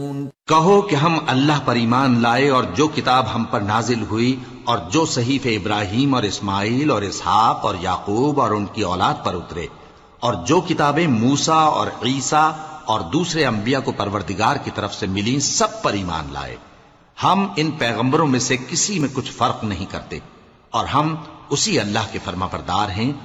कहो कि हम अल्लाह पर ईमान लाए और जो किताब हम पर नाजिल हुई और जो सहीफे इब्राहिम और इस्माइल और इसहाक और याकूब और उनकी औलाद पर उतरे और जो किताबें मूसा और ईसा और दूसरे अंबिया को परवरदिगार की तरफ से मिली, सब पर ईमान लाए। हम इन पैगंबरों में से किसी में कुछ फर्क नहीं करते और हम उसी अल्लाह के फर्माबरदार हैं